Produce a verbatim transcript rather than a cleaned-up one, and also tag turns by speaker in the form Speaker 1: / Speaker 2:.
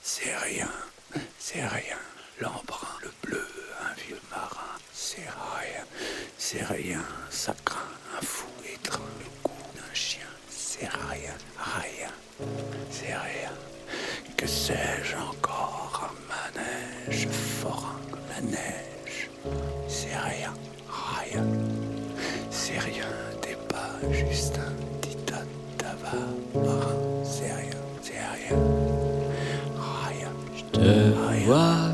Speaker 1: c'est rien, c'est rien. L'embrun, le bleu, un vieux marin, c'est rien, c'est rien. Ça craint un fou étreint, le goût d'un chien, c'est rien, rien, c'est rien. Que sais-je encore, un manège forain, la neige, c'est rien, rien, c'est rien. Des pas, juste un petit tas marin, c'est rien, c'est rien, rien.
Speaker 2: Je te vois